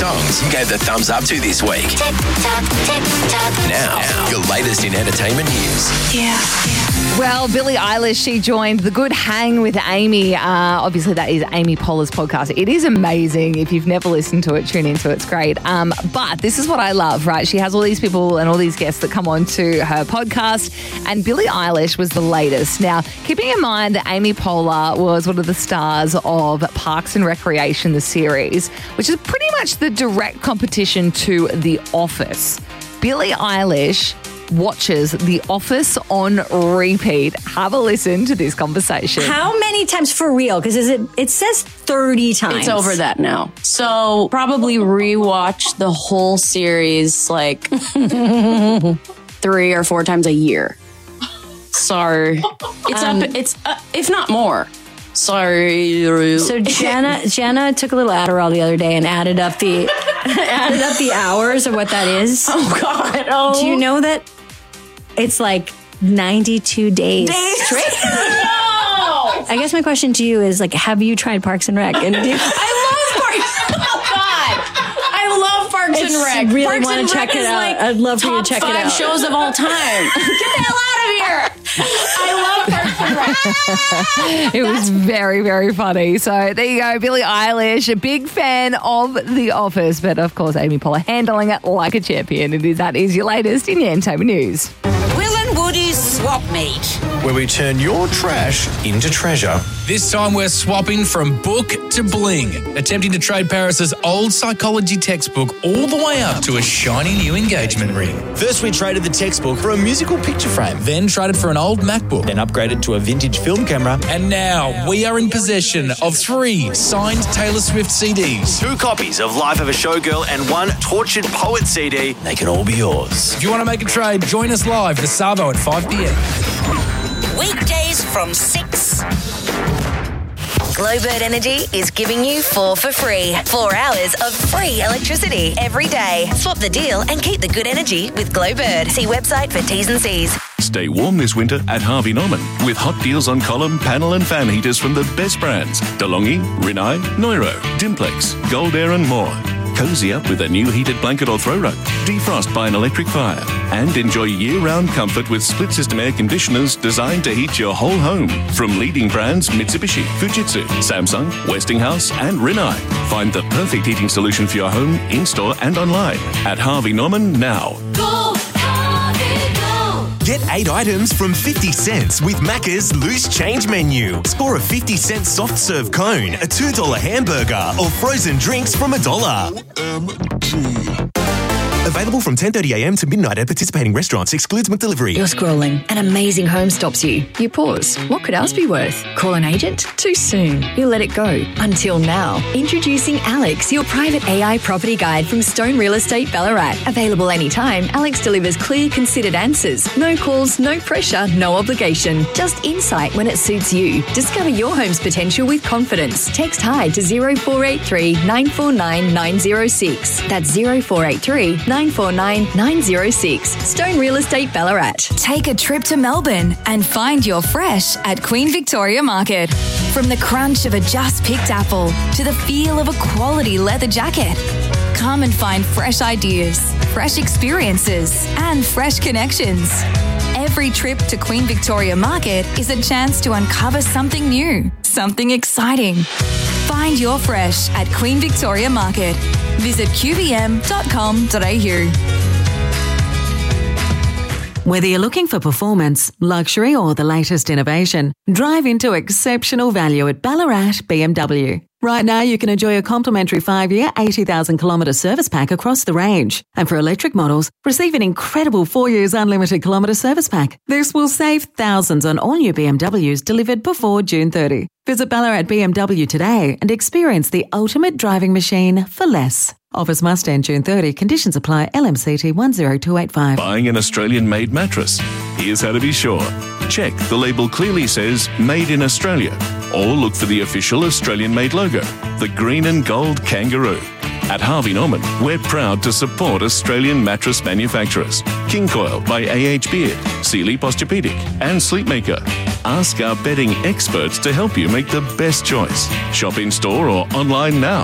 songs you gave the thumbs up to this week. Tick tock, tick tock. Now, your latest in entertainment news. Yeah. Well, Billie Eilish, she joined The Good Hang with Amy. Obviously, that is Amy Poehler's podcast. It is amazing. If you've never listened to it, tune into it. It's great. But this is what I love, right? She has all these people and all these guests that come on to her podcast, and Billie Eilish was the latest. Now, keeping in mind that Amy Poehler was one of the stars of Parks and Recreation, the series, which is pretty much the direct competition to The Office. Billie Eilish watches The Office on repeat. Have a listen to this conversation. How many times for real? Because it says 30 times. It's over that now. So probably rewatch the whole series like 3 or 4 times a year. Sorry. It's if not more. Sorry. So Jenna took a little Adderall the other day and added up the hours of what that is. Oh God. Oh. Do you know that it's like 92 days straight? No. I guess my question to you is like, have you tried Parks and Rec? And I love Parks. Oh God. I love Parks and Rec. Really Parks want and to check Rec it is out. like I'd love for you to check it top 5 out. shows of all time. Get the hell out of here. I love Parks and Rec. It was very, very funny. So there you go, Billie Eilish, a big fan of The Office, but of course Amy Poehler handling it like a champion. That is your latest in your entertainment news. Will and Woody's Swap Meet. Where we turn your trash into treasure. This time we're swapping from book to bling, attempting to trade Paris's old psychology textbook all the way up to a shiny new engagement ring. First, we traded the textbook for a musical picture frame, Then traded for an old MacBook. then upgraded to a vintage film camera. And now we are in possession of 3 signed Taylor Swift CDs. 2 copies of Life of a Showgirl and 1 Tortured Poet CD. They can all be yours. If you want to make a trade, join us live for Savo at 5 p.m. Weekdays from 6. Glowbird Energy is giving you 4 for free. 4 hours of free electricity every day. Swap the deal and keep the good energy with Glowbird. See website for T's and C's. Stay warm this winter at Harvey Norman with hot deals on column, panel and fan heaters from the best brands. DeLonghi, Rinnai, Neuro, Dimplex, Gold Air and more. Cozy up with a new heated blanket or throw rug. Defrost by an electric fire. And enjoy year-round comfort with split-system air conditioners designed to heat your whole home. From leading brands Mitsubishi, Fujitsu, Samsung, Westinghouse and Rinnai. Find the perfect heating solution for your home, in-store and online at Harvey Norman now. Get 8 items from 50 cents with Macca's Loose Change Menu. Score a 50-cent soft serve cone, a $2 hamburger, or frozen drinks from $1. Available from 10:30am to midnight at participating restaurants. Excludes McDelivery. You're scrolling. An amazing home stops you. You pause. What could ours be worth? Call an agent? Too soon. You let it go. Until now. Introducing Alex, your private AI property guide from Stone Real Estate Ballarat. Available anytime, Alex delivers clear, considered answers. No calls, no pressure, no obligation. Just insight when it suits you. Discover your home's potential with confidence. Text HI to 0483 949 906. That's 0483 949 906. Stone Real Estate Ballarat. Take a trip to Melbourne and find your fresh at Queen Victoria Market. From the crunch of a just picked apple to the feel of a quality leather jacket. Come and find fresh ideas, fresh experiences, and fresh connections. Every trip to Queen Victoria Market is a chance to uncover something new, something exciting. Find your fresh at Queen Victoria Market. Visit qvm.com.au. Whether you're looking for performance, luxury or the latest innovation, drive into exceptional value at Ballarat BMW. Right now, you can enjoy a complimentary 5-year, 80,000-kilometre service pack across the range. And for electric models, receive an incredible 4 years unlimited kilometre service pack. This will save thousands on all new BMWs delivered before June 30. Visit Ballarat BMW today and experience the ultimate driving machine for less. Offers must end June 30. Conditions apply. LMCT 10285. Buying an Australian-made mattress? Here's how to be sure. Check the label clearly says Made in Australia, or look for the official Australian-made logo, the green and gold kangaroo. At Harvey Norman, we're proud to support Australian mattress manufacturers. King Coil by A.H. Beard, Sealy Posturepedic and Sleepmaker. Ask our bedding experts to help you make the best choice. Shop in store or online now.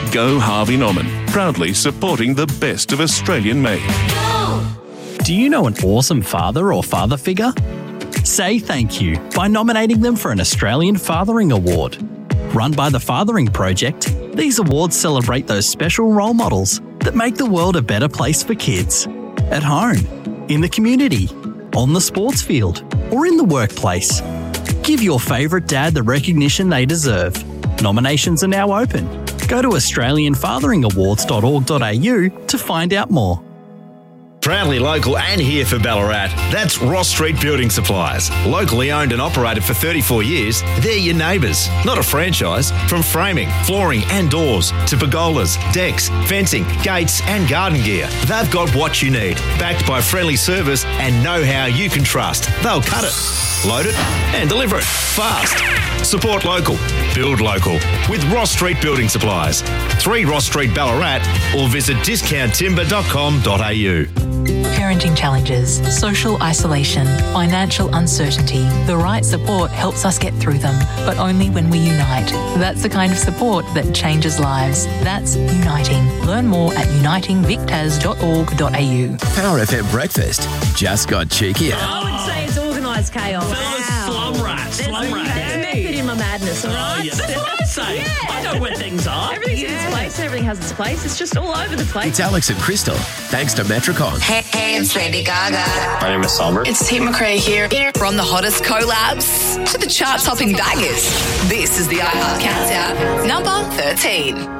Go Harvey Norman, proudly supporting the best of Australian made. Do you know an awesome father or father figure? Say thank you by nominating them for an Australian Fathering Award. Run by the Fathering Project, these awards celebrate those special role models that make the world a better place for kids. At home, in the community, on the sports field, or in the workplace. Give your favourite dad the recognition they deserve. Nominations are now open. Go to australianfatheringawards.org.au to find out more. Proudly local and here for Ballarat. That's Ross Street Building Supplies. Locally owned and operated for 34 years, they're your neighbours, not a franchise. From framing, flooring and doors to pergolas, decks, fencing, gates and garden gear, they've got what you need. Backed by friendly service and know-how you can trust. They'll cut it, load it and deliver it fast. Support local, build local with Ross Street Building Supplies. 3 Ross Street Ballarat or visit discounttimber.com.au. Parenting challenges, social isolation, financial uncertainty. The right support helps us get through them, but only when we unite. That's the kind of support that changes lives. That's Uniting. Learn more at unitingvictas.org.au. Power FM breakfast just got cheekier. I would say it's organised chaos. Slum rats. There's method in my madness, all right? Yeah, that's what I say. Yeah. I know where things are. Everything's in its place. Everything has its place. It's just all over the place. It's Alex and Crystal, thanks to Metricon. Hey, it's Lady Gaga. My name is Somber. It's Tate McRae here. From the hottest collabs to the chart-topping bangers, this is the iHeart Countdown, number 13.